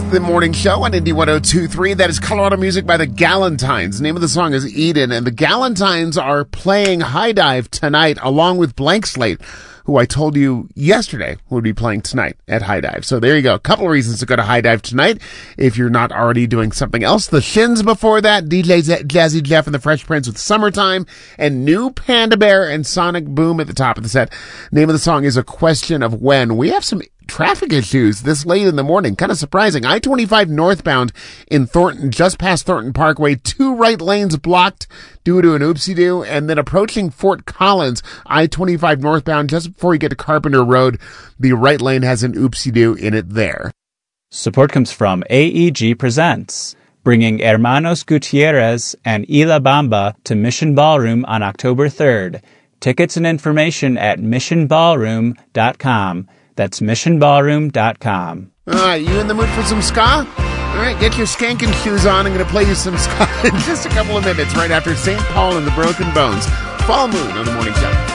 The morning show on Indie 102.3. That is Colorado music by the Galentines. The name of the song is Eden, and the Galentines are playing High Dive tonight along with Blank Slate, who I told you yesterday would be playing tonight at High Dive. So there you go. A couple of reasons to go to High Dive tonight if you're not already doing something else. The Shins before that, DJ Jazzy Jeff and the Fresh Prince with Summertime, and New Panda Bear and Sonic Boom at the top of the set. Name of the song is A Question of When. We have some traffic issues this late in the morning. Kind of surprising. I-25 northbound in Thornton, just past Thornton Parkway, 2 right lanes blocked due to an oopsie-doo, and then approaching Fort Collins, I-25 northbound, just before you get to Carpenter Road, the right lane has an oopsie-doo in it there. Support comes from AEG Presents, bringing Hermanos Gutierrez and Ila Bamba to Mission Ballroom on October 3rd. Tickets and information at missionballroom.com. That's missionballroom.com. All right, you in the mood for some ska? All right, get your skanking shoes on. I'm going to play you some ska in just a couple of minutes right after St. Paul and the Broken Bones. Fall Moon on the morning show.